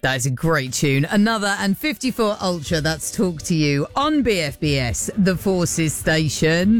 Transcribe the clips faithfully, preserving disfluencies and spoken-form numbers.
That is a great tune. Another and fifty-four Ultra, that's Talk to You on B F B S, the Forces station.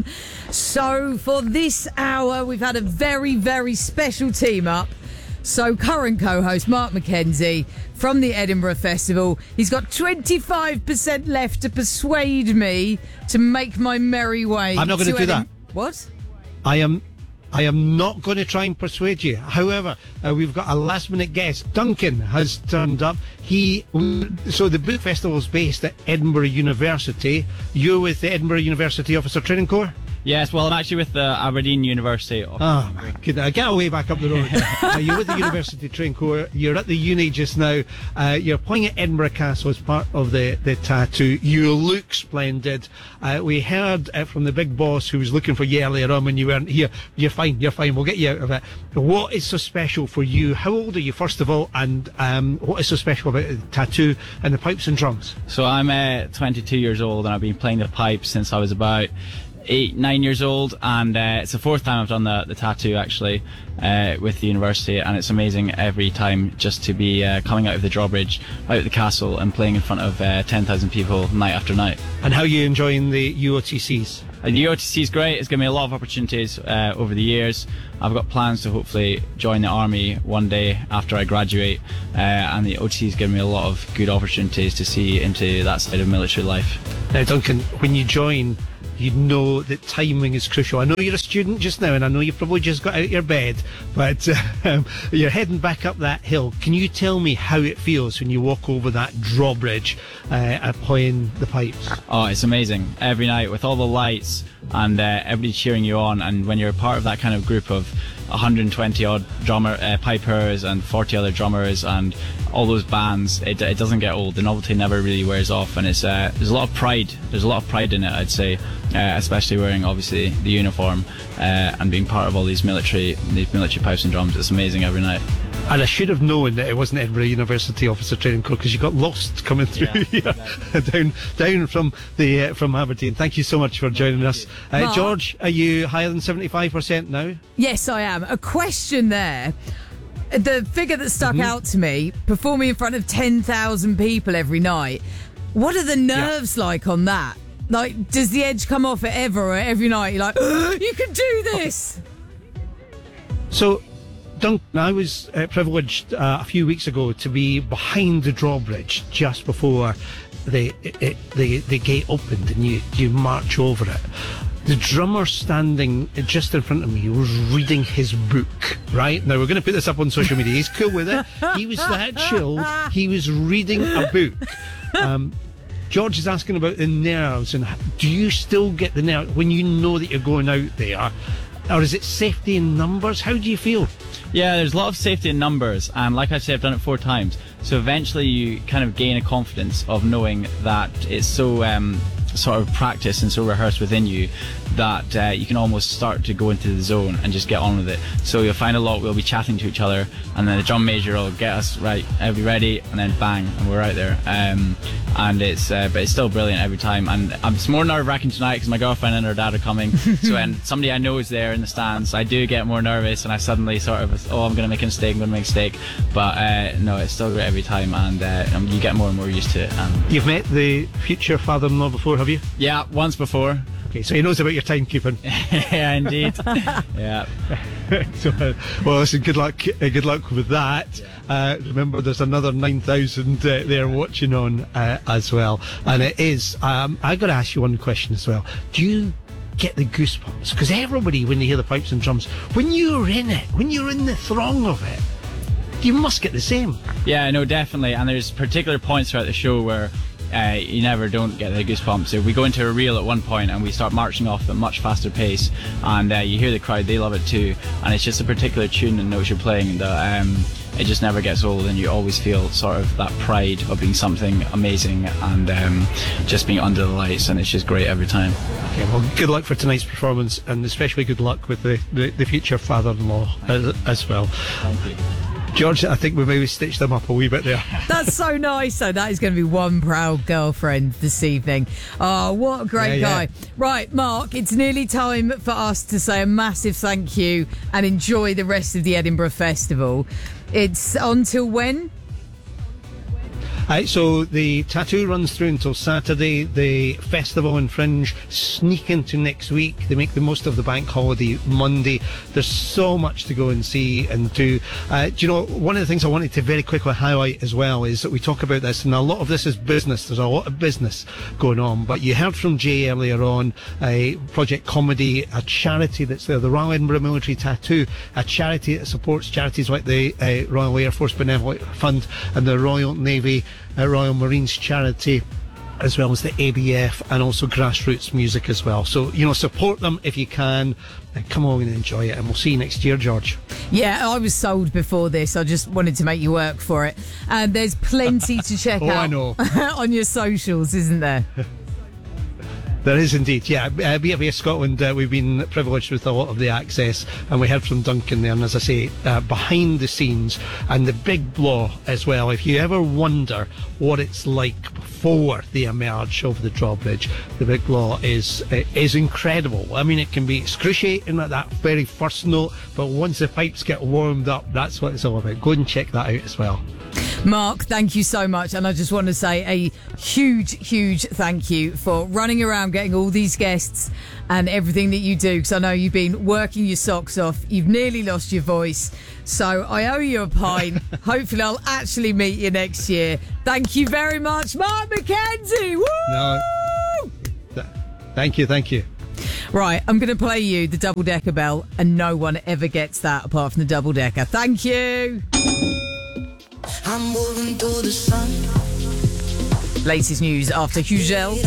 So for this hour, we've had a very, very special team up. So current co-host Mark McKenzie from the Edinburgh Festival. He's got twenty-five percent left to persuade me to make my merry way. I'm not going to do Edim- that. What? I am... I am not going to try and persuade you. However, uh, we've got a last-minute guest. Duncan has turned up. He so the book festival is based at Edinburgh University. You're with the Edinburgh University Officer Training Corps? Yes, well, I'm actually with the Aberdeen University. Oh, my goodness. Get away back up the road. uh, you're with the University Training Corps. You're at the uni just now. Uh, you're playing at Edinburgh Castle as part of the, the tattoo. You look splendid. Uh, we heard uh, from the big boss who was looking for you earlier on when you weren't here. You're fine, you're fine. We'll get you out of it. What is so special for you? How old are you, first of all? And um, what is so special about the tattoo and the pipes and drums? So I'm uh, twenty-two years old and I've been playing the pipes since I was about eight, nine years old, and uh, it's the fourth time I've done the, the tattoo actually uh, with the university, and it's amazing every time just to be uh, coming out of the drawbridge, out of the castle, and playing in front of uh, ten thousand people night after night. And how are you enjoying the U O T Cs? Uh, the U O T C is great. It's given me a lot of opportunities uh, over the years. I've got plans to hopefully join the army one day after I graduate, uh, and the O T C has given me a lot of good opportunities to see into that side of military life. Now, Duncan, when you join, you know that timing is crucial. I know you're a student just now, and I know you've probably just got out of your bed, but um, you're heading back up that hill. Can you tell me how it feels when you walk over that drawbridge uh, and playing the pipes? Oh, it's amazing. Every night with all the lights and uh, everybody cheering you on, and when you're part of that kind of group of one hundred twenty odd drummer uh, pipers and forty other drummers and all those bands, it, it doesn't get old. The novelty never really wears off, and it's uh, there's a lot of pride. There's a lot of pride in it, I'd say, uh, especially wearing obviously the uniform uh, and being part of all these military these military pipes and drums. It's amazing every night. And I should have known that it wasn't Edinburgh University Officer Training Corps, because you got lost coming through Yeah, here, exactly. down down from the uh, from Aberdeen. Thank you so much for joining us, uh, Mark? George. Are you higher than seventy-five percent now? Yes, I am. A question there. The figure that stuck Mm-hmm. out to me, performing in front of ten thousand people every night. What are the nerves like on that? Like, does the edge come off at ever or every night? You're like, you can do this. So, Duncan, I was uh, privileged uh, a few weeks ago to be behind the drawbridge just before the it, the the gate opened, and you you march over it. The drummer standing just in front of me was reading his book, right? Now, we're going to put this up on social media. He's cool with it. He was that chilled. He was reading a book. Um, George is asking about the nerves, and do you still get the nerves when you know that you're going out there? Or is it safety in numbers? How do you feel? Yeah, there's a lot of safety in numbers, and like I said, I've done it four times. So eventually you kind of gain a confidence of knowing that it's so um, sort of practiced and so rehearsed within you that uh, you can almost start to go into the zone and just get on with it. So you'll find a lot, we'll be chatting to each other, and then the drum major will get us, right, are we ready? And then bang, and we're out there. Um, and it's uh, but it's still brilliant every time. And um, it's more nerve-wracking tonight because my girlfriend and her dad are coming. So when somebody I know is there in the stands, I do get more nervous, and I suddenly sort of, oh, I'm going to make a mistake, I'm going to make a mistake. But uh, no, it's still great every time, and uh, um, you get more and more used to it. Um, You've met the future father-in-law before, have you? yeah, once before. Okay, so he knows about your timekeeping. Yeah, indeed. Yeah. So, uh, well, listen, good luck, uh, good luck with that. Uh, remember, there's another nine thousand uh, there watching on uh, as well. And it is, um, I got to ask you one question as well. Do you get the goosebumps? Because everybody, when they hear the pipes and drums, when you're in it, when you're in the throng of it, you must get the same. Yeah, no, definitely. And there's particular points throughout the show where Uh, you never don't get the goosebumps. So we go into a reel at one point and we start marching off at a much faster pace, and uh, you hear the crowd, they love it too, and it's just a particular tune and notes you're playing that um, it just never gets old, and you always feel sort of that pride of being something amazing and um, just being under the lights, and it's just great every time. Okay, well, good luck for tonight's performance, and especially good luck with the, the, the future father-in-law as, as well. Thank you. George, I think we maybe stitched them up a wee bit there. That's so nice. So that is going to be one proud girlfriend this evening. Oh, what a great Yeah, guy. yeah. Right, Mark, it's nearly time for us to say a massive thank you and enjoy the rest of the Edinburgh Festival. It's on till when? Uh, so the tattoo runs through until Saturday. The festival and Fringe sneak into next week. They make the most of the bank holiday Monday. There's so much to go and see and do. Uh, do you know, one of the things I wanted to very quickly highlight as well is that we talk about this, and a lot of this is business. There's a lot of business going on. But you heard from Jay earlier on, uh, Project Comedy, a charity that's there, the Royal Edinburgh Military Tattoo, a charity that supports charities like the uh, Royal Air Force Benevolent Fund and the Royal Navy, uh, Royal Marines Charity, as well as the A B F, and also grassroots music as well. So, you know, support them if you can, and come along and enjoy it. And we'll see you next year, George. Yeah, I was sold before this. I just wanted to make you work for it. And there's plenty to check oh, out I know. on your socials, isn't there? There is indeed, yeah. Uh, B F B S Scotland, uh, we've been privileged with a lot of the access, and we heard from Duncan there, and as I say, uh, behind the scenes, and the Big Blaw as well. If you ever wonder what it's like before they emerge over the drawbridge, the Big Blaw is uh, is incredible. I mean, it can be excruciating at that very first note, but once the pipes get warmed up, that's what it's all about. Go and check that out as well. Mark, thank you so much. And I just want to say a huge, huge thank you for running around getting all these guests and everything that you do, because I know you've been working your socks off. You've nearly lost your voice. So I owe you a pint. Hopefully I'll actually meet you next year. Thank you very much, Mark McKenzie. Woo! No, th- thank you, thank you. Right, I'm going to play you the double-decker bell, and no one ever gets that apart from the double-decker. Thank you. I'm moving through the sun. Latest news after Hugel.